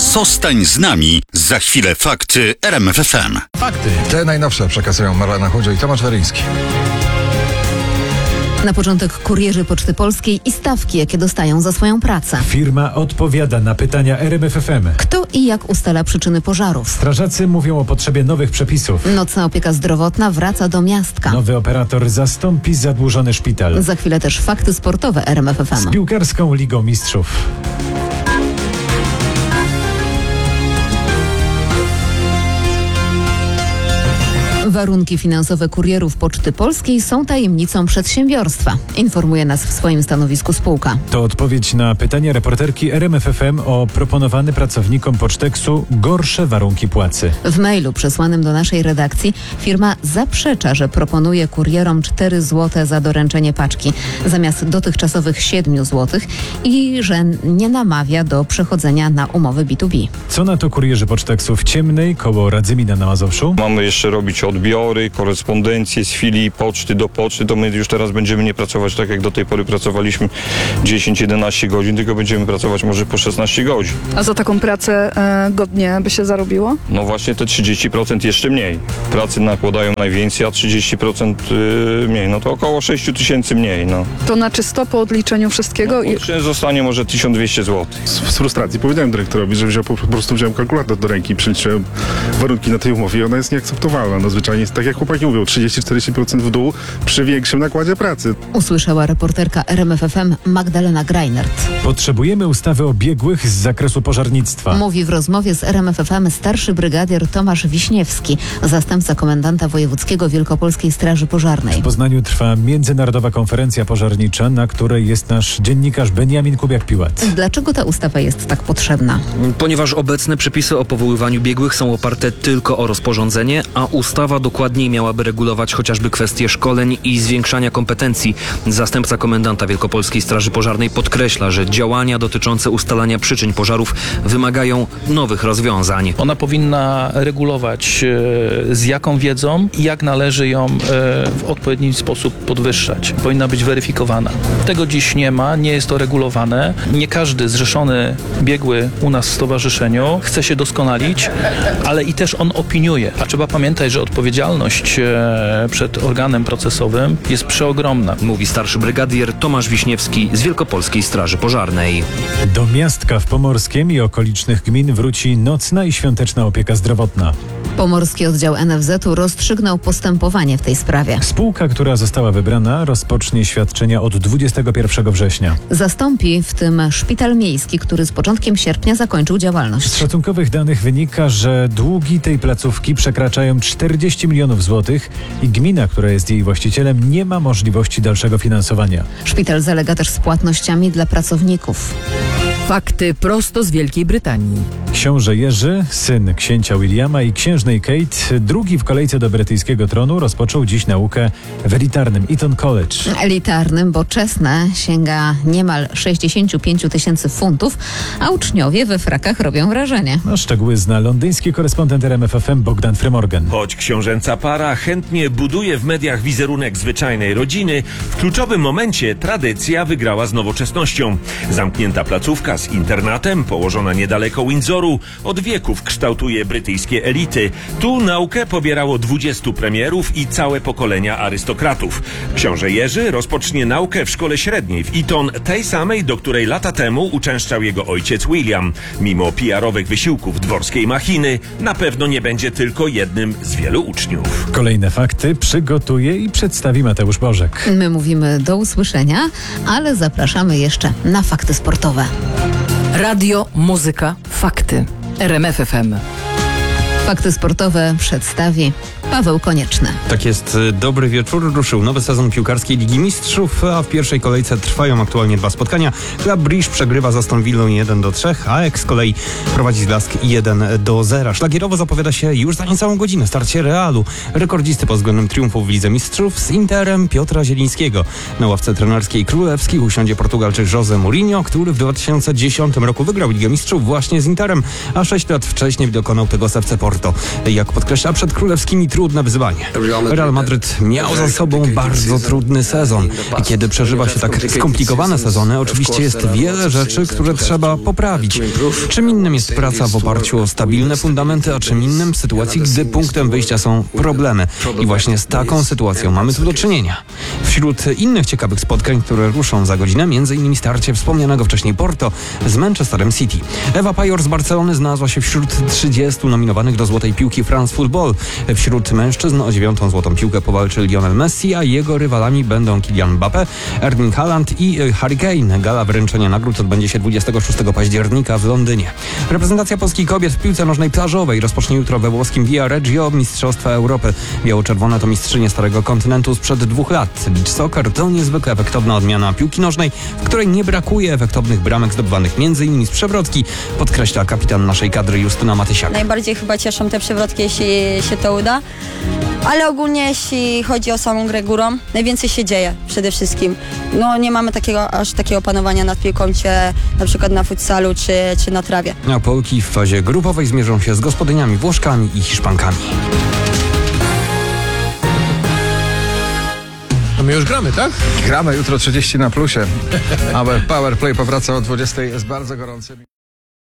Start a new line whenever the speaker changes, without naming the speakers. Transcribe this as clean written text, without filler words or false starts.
Zostań z nami. Za chwilę fakty RMF FM.
Fakty. Te najnowsze przekazują Marlena Chudzio i Tomasz Weryński.
Na początek kurierzy Poczty Polskiej i stawki, jakie dostają za swoją pracę.
Firma odpowiada na pytania RMF FM.
Kto i jak ustala przyczyny pożarów.
Strażacy mówią o potrzebie nowych przepisów.
Nocna opieka zdrowotna wraca do miastka.
Nowy operator zastąpi zadłużony szpital.
Za chwilę też fakty sportowe RMF FM.
Z piłkarską Ligą Mistrzów.
Warunki finansowe kurierów Poczty Polskiej są tajemnicą przedsiębiorstwa. Informuje nas w swoim stanowisku spółka.
To odpowiedź na pytanie reporterki RMF FM o proponowane pracownikom Poczteksu gorsze warunki płacy.
W mailu przesłanym do naszej redakcji firma zaprzecza, że proponuje kurierom 4 zł za doręczenie paczki zamiast dotychczasowych 7 zł i że nie namawia do przechodzenia na umowy B2B.
Co na to kurierzy Poczteksu w Ciemnej koło Radzymina na Mazowszu?
Mamy jeszcze robić odbiory, korespondencje z filii poczty do poczty, to my już teraz będziemy nie pracować tak jak do tej pory pracowaliśmy 10-11 godzin, tylko będziemy pracować może po 16 godzin.
A za taką pracę godnie by się zarobiło?
No właśnie te 30% jeszcze mniej. Pracy nakładają najwięcej, a 30% mniej. No to około 6 000 mniej. No.
To na czysto po odliczeniu wszystkiego?
No, zostanie może 1200 zł.
Z frustracji powiedziałem dyrektorowi, że po prostu wziąłem kalkulator do ręki i przeliczyłem warunki na tej umowie i ona jest nieakceptowalna. No zwyczajnie jest tak jak chłopaki mówią, 30-40% w dół przy większym nakładzie pracy.
Usłyszała reporterka RMF FM Magdalena Greinert.
Potrzebujemy ustawy o biegłych z zakresu pożarnictwa.
Mówi w rozmowie z RMF FM starszy brygadier Tomasz Wiśniewski, zastępca komendanta wojewódzkiego Wielkopolskiej Straży Pożarnej.
W Poznaniu trwa międzynarodowa konferencja pożarnicza, na której jest nasz dziennikarz Beniamin Kubiak-Piłat.
Dlaczego ta ustawa jest tak potrzebna?
Ponieważ obecne przepisy o powoływaniu biegłych są oparte tylko o rozporządzenie, a ustawa dokładniej miałaby regulować chociażby kwestie szkoleń i zwiększania kompetencji. Zastępca komendanta Wielkopolskiej Straży Pożarnej podkreśla, że działania dotyczące ustalania przyczyn pożarów wymagają nowych rozwiązań.
Ona powinna regulować z jaką wiedzą i jak należy ją w odpowiedni sposób podwyższać. Powinna być weryfikowana. Tego dziś nie ma, nie jest to regulowane. Nie każdy zrzeszony biegły u nas w stowarzyszeniu chce się doskonalić, ale i też on opiniuje. A trzeba pamiętać, że odpowiedzialność przed organem procesowym jest przeogromna.
Mówi starszy brygadier Tomasz Wiśniewski z Wielkopolskiej Straży Pożarnej.
Do Miastka w Pomorskiem i okolicznych gmin wróci nocna i świąteczna opieka zdrowotna.
Pomorski oddział NFZ-u rozstrzygnął postępowanie w tej sprawie.
Spółka, która została wybrana, rozpocznie świadczenia od 21 września.
Zastąpi w tym szpital miejski, który z początkiem sierpnia zakończył działalność.
Z szacunkowych danych wynika, że długi tej placówki przekraczają 40 milionów złotych i gmina, która jest jej właścicielem, nie ma możliwości dalszego finansowania.
Szpital zalega też z płatnościami dla pracowników.
Fakty prosto z Wielkiej Brytanii.
Książę Jerzy, syn księcia Williama i księżnej Kate, drugi w kolejce do brytyjskiego tronu, rozpoczął dziś naukę w elitarnym Eton College.
Elitarnym, bo czesne sięga niemal 65 000 funtów, a uczniowie we frakach robią wrażenie.
Szczegóły zna londyński korespondent RMF FM Bogdan Frymorgan.
Choć książęca para chętnie buduje w mediach wizerunek zwyczajnej rodziny, w kluczowym momencie tradycja wygrała z nowoczesnością. Zamknięta placówka z internatem, położona niedaleko Windsoru, od wieków kształtuje brytyjskie elity. Tu naukę pobierało 20 premierów i całe pokolenia arystokratów. Książę Jerzy rozpocznie naukę w szkole średniej w Eton, tej samej, do której lata temu uczęszczał jego ojciec William. Mimo PR-owych wysiłków dworskiej machiny, na pewno nie będzie tylko jednym z wielu uczniów.
Kolejne fakty przygotuje i przedstawi Mateusz Bożek.
My mówimy do usłyszenia, ale zapraszamy jeszcze na fakty sportowe.
Radio, muzyka, fakty. RMF FM.
Fakty sportowe przedstawi Paweł Konieczny.
Tak jest, dobry wieczór. Ruszył nowy sezon piłkarskiej Ligi Mistrzów, a w pierwszej kolejce trwają aktualnie 2 spotkania. Club Brugge przegrywa z Aston Villą 1-3, a Ajax z kolei prowadzi z Lask 1-0. Szlagierowo zapowiada się już za niecałą godzinę starcie Realu, rekordzisty pod względem triumfów w Lidze Mistrzów, z Interem Piotra Zielińskiego. Na ławce trenerskiej królewskiej usiądzie Portugalczyk José Mourinho, który w 2010 roku wygrał Ligę Mistrzów właśnie z Interem, a 6 lat wcześniej dokonał tego z FC Porto. Jak podkreśla, przed królewskimi triumfami trudne wyzwanie. Real Madryt miał za sobą bardzo trudny sezon i kiedy przeżywa się tak skomplikowane sezony, oczywiście jest wiele rzeczy, które trzeba poprawić. Czym innym jest praca w oparciu o stabilne fundamenty, a czym innym w sytuacji, gdy punktem wyjścia są problemy. I właśnie z taką sytuacją mamy tu do czynienia. Wśród innych ciekawych spotkań, które ruszą za godzinę, m.in. starcie wspomnianego wcześniej Porto z Manchesterem City. Ewa Pajor z Barcelony znalazła się wśród 30 nominowanych do Złotej Piłki France Football. Wśród mężczyzn o 9. złotą piłkę powalczy Lionel Messi, a jego rywalami będą Kylian Mbappé, Erling Haaland i Harry Kane. Gala wręczenia nagród odbędzie się 26 października w Londynie. Reprezentacja Polski kobiet w piłce nożnej plażowej rozpocznie jutro we włoskim Viareggio Mistrzostwa Europy. Biało-czerwone to mistrzynie Starego Kontynentu sprzed 2 lat. Beach soccer to niezwykle efektowna odmiana piłki nożnej, w której nie brakuje efektownych bramek zdobywanych m.in. z przewrotki, podkreśla kapitan naszej kadry Justyna Matysiak.
Najbardziej chyba cieszą te przewrotki, jeśli się to uda. Ale ogólnie jeśli chodzi o samą grę górą, najwięcej się dzieje przede wszystkim. No nie mamy aż takiego panowania nad piłką, na przykład na futsalu czy na trawie.
A Polki w fazie grupowej zmierzą się z gospodyniami Włoszkami i Hiszpankami.
No my już gramy, tak? Gramy jutro 30 na plusie. A Power Play powraca o 20:00, jest bardzo gorący.